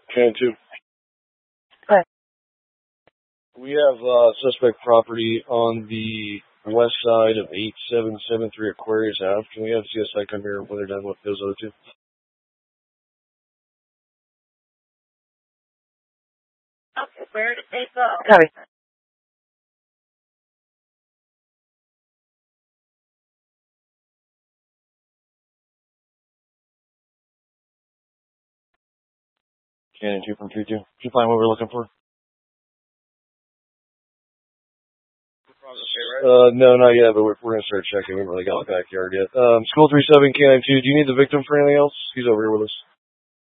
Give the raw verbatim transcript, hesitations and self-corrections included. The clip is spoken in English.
Can two. Okay. We have uh, suspect property on the west side of eight seven seven three Aquarius Ave. Can we have C S I come here when they're done with those other two? Okay, where did they go? Copy. Cannon two from three two. Did you find what we're looking for? Uh, no, not yet, but we're, we're going to start checking. We haven't really got the backyard yet. Um, School three seven, Canine two, do you need the victim for anything else? He's over here with us.